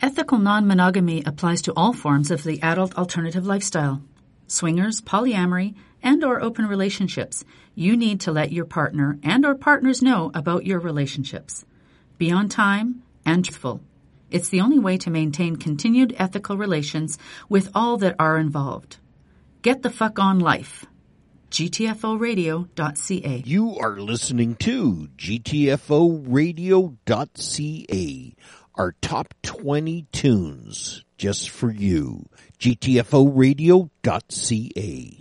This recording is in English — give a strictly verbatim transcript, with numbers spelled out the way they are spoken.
Ethical non-monogamy applies to all forms of the adult alternative lifestyle. Swingers, polyamory, and or open relationships. You need to let your partner and or partners know about your relationships. Be on time and truthful. It's the only way to maintain continued ethical relations with all that are involved. Get the fuck on life. G T F O radio dot C A. You are listening to G T F O radio dot C A. Our top twenty tunes just for you. G T F O radio dot C A.